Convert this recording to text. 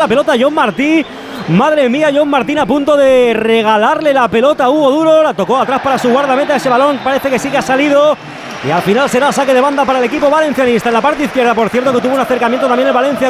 la pelota John Martín. Madre mía, John Martín a punto de regalarle la pelota a Hugo Duro. La tocó atrás para su guardameta. Ese balón parece que sí que ha salido. Y al final será saque de banda para el equipo valencianista. En la parte izquierda, por cierto, que tuvo un acercamiento también el Valencia